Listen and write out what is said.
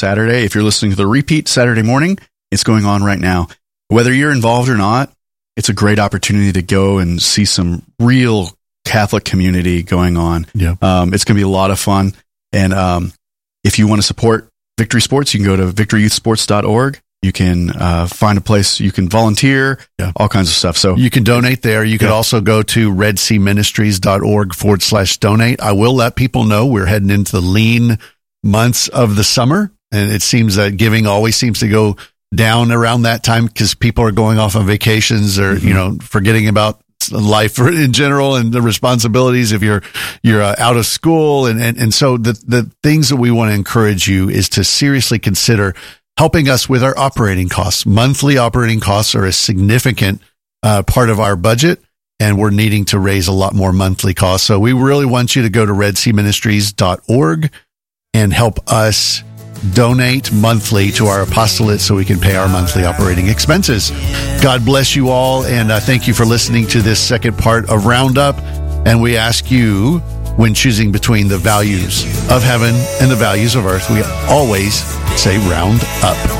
Saturday. If you're listening to the repeat Saturday morning, it's going on right now. Whether you're involved or not, it's a great opportunity to go and see some real Catholic community going on. Yeah. It's going to be a lot of fun. And if you want to support Victory Sports, you can go to victoryyouthsports.org. You can find a place you can volunteer, all kinds of stuff. So you can donate there. You could also go to redseaministries.org/donate. I will let people know we're heading into the lean months of the summer, and it seems that giving always seems to go down around that time because people are going off on vacations or, forgetting about life in general and the responsibilities if you're out of school. And so the things that we want to encourage you is to seriously consider helping us with our operating costs. Monthly operating costs are a significant part of our budget, and we're needing to raise a lot more monthly costs. So we really want you to go to redseaministries.org and help us donate monthly to our apostolate so we can pay our monthly operating expenses. God bless you all, and thank you for listening to this second part of Roundup. And we ask you, when choosing between the values of heaven and the values of earth, we always say round up.